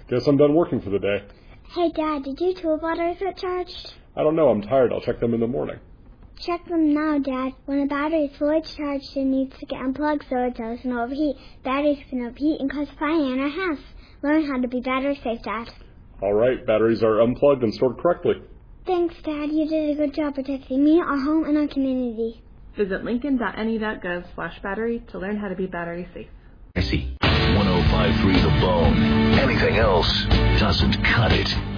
Guess I'm done working for the day. Hey, Dad, did your tool batteries get charged? I don't know, I'm tired. I'll check them in the morning. Check them now, Dad. When a battery is fully charged, it needs to get unplugged so it doesn't overheat. Batteries can overheat and cause fire in our house. Learn how to be battery safe, Dad. All right, batteries are unplugged and stored correctly. Thanks, Dad. You did a good job protecting me, our home, and our community. Visit lincoln.ne.gov/battery to learn how to be battery safe. I see. 105.3 The Bone. Anything else doesn't cut it.